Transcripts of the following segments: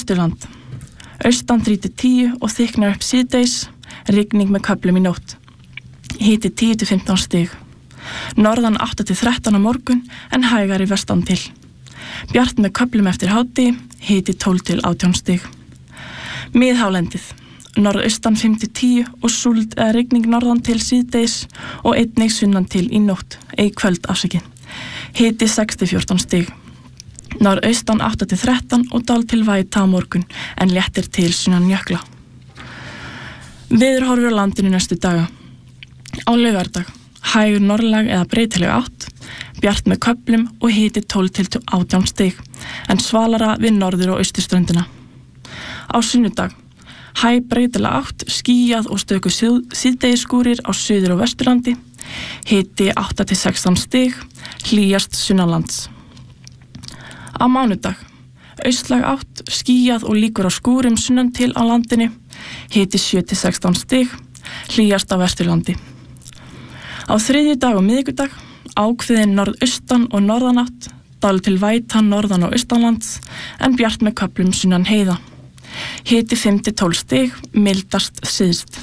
Vesturland. Austan 3-10 og þykknar upp síðdegis, rigning með köflum í nótt. Hiti 10-15 stig. Norðan 8-13 á morgun en hægari vestan til. Bjart með köflum eftir hádegi, hiti 12-18 stig. Miðhálendið. Norðaustan 5-10 og súld eða rigning norðan til síðdegis og einnig sunnan til í nótt, kvöld afsakið. Hiti 6-14 stig. Norðaustan 8-13 og dál til væta á morgun en léttir til sunnan jökla. Veðurhorfur á landinu næstu daga. Á laugardag, hægur norðlæg eða breytileg átt, bjart með köflum og hiti 12-18 stig en svalara við norður og austurströndina. Á sunnudag, hæg breytileg átt, skýjað og stöku síðdegisskúrir á suður- og vesturlandi, hiti 8-16 stig, hlýjast sunnanlands. Á mánudag, austlæg átt, skýjað og líkur á skúrum sunnan til á landinu, hiti 7-16 stig, hlýjast á vesturlandi. Á þriðjudag og miðvikudag, ákveðin norðaustan og norðanátt, dál til væta norðan og austanlands, en bjart með köflum sunnan heiða. Hiti 5-12 stig, mildast syðst.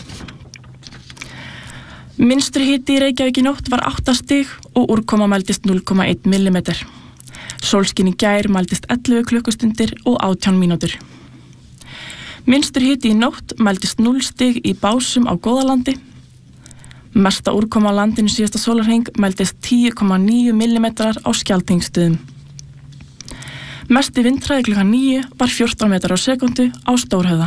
Minnstur hiti í Reykjavík í nótt var 8 stig og úrkoma mældist 0,1 millimeter. Sólskin í gær mældist 11 klukkustundir og 18 mínútur. Minnstur hiti í nótt mældist 0 stig í Básum á Góðalandi. Mesta úrkoma á landinu síðasta sólarhring mældist 10,9 millimetrar á Skjaltingstöðum. Mesti vindhraði klukkan 9 var 14 metrar á sekundu á Stórhöfða.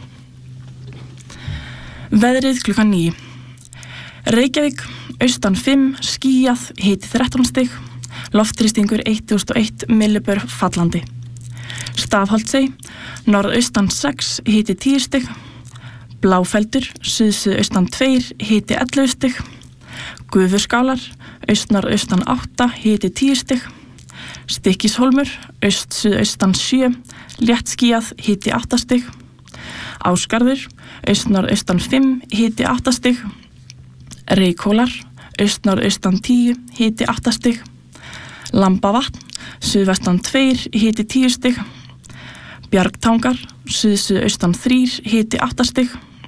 Veðrið klukkan 9. Reykjavík, austan 5, skýjað, hiti 13 stig, loftþrýstingur 1001 millibör fallandi. Stafholtsey, norðaustan 6, hiti 10 stig, Bláfeldur, suðsuðaustan 2, hiti 11 stig, Gufuskálar, austnorðaustan 8, hiti 10 stig, Stykkishólmur, aust-suðaustan 7, léttskýjað, hiti 8 stig, Ásgarður, austnorðaustan 5, hiti 8 stig, Reykhólar, austnorðaustan 10, hiti 8 stig, Lambavatn, suðvestan 2, hiti 10 stig, Bjargtangar, suðsuðaustan 3, hiti 8 stig,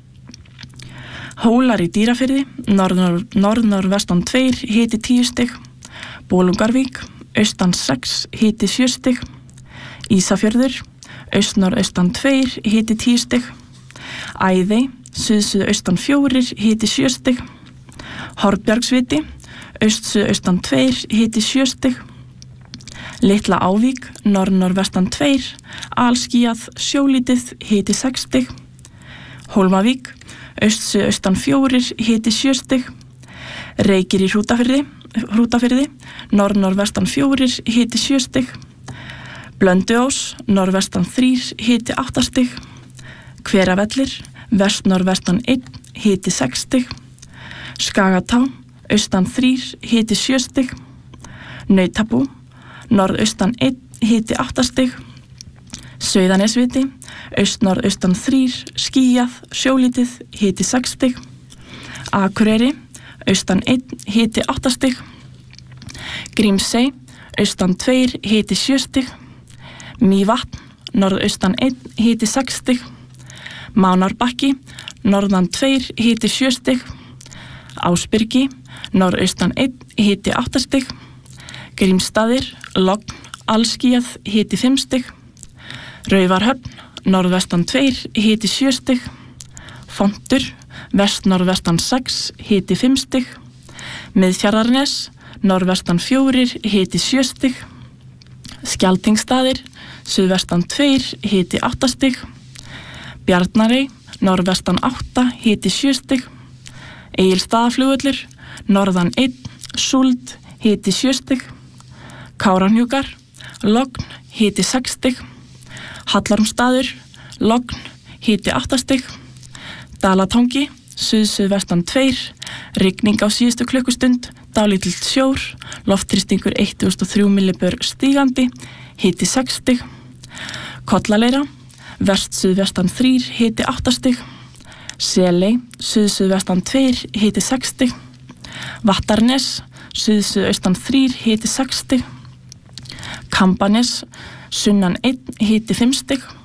Hólar í Dýrafirði, norðnorðvestan 2, hiti 10 stig, Bolungarvík, austan 6, hiti 7 stig, Ísafjörður, austnorðaustan 2, hiti 10 stig, Æðey, suðsuðaustan 4, hiti 7 stig, Hornbjargsviti, austsuðaustan 2, hiti 7 stig, Litla Ávík, norðnorðvestan 2, alskýjað, sjólítið, hiti 6 stig, Hólmavík, austsuðaustan 4, hiti 7 stig, Reykir í Hrútafirði, norðnorðvestan 4, hiti 7 stig, Blönduós, norðvestan 3, hiti 8 stig, Hveravellir, vestnorðvestan 1, hiti 6 stig, Skagatá, austan 3, hiti 7 stig, Nautabú, norðaustan 1, hiti 8 stig, Sauðanesviti, austnorðaustan 3, skýjað, sjólítið, hiti 6 stig, Akureyri, austan 1, hiti 8 stig, Grímsey, austan 2, hiti 7 stig, Mývatn, norðaustan 1, hiti 6 stig, Mánárbakki, norðan 2, hiti 7 stig, Ásbyrgi, norðaustan 1, hiti 8 stig, Grímsstaðir, logn, alskýjað, hiti 5 stig, Raufarhöfn, norðvestan 2, hiti 7 stig, Fontur, vestnorðvestan 6, hiti 5 stig, Miðfjarðarnes, norðvestan 4, hiti 7 stig, Skjaltingsstaðir, suðvestan 2, hiti 8 stig, Bjarnarey, norðvestan 8, hiti 7 stig, Egilsstaðaflugvöllur, norðan 1, súld, hiti 7 stig, Kárahnjúkar, logn, hiti 6 stig, Hallormsstaður, logn, hiti 8 stig, Dalatangi, suðsuðvestan 2, rigning á síðustu klukkustund, dálítill sjór, loftþrýstingur 1003 millibör stígandi, hiti 6 stig, Kollaleira, vest-suðvestan 3, hiti 8 stig, Seley, suð-suðvestan 2, hiti 6 stig, Vattarnes, suð-suðaustan 3, hiti 6 stig, Kambanes, sunnan 1, hiti 5 stig,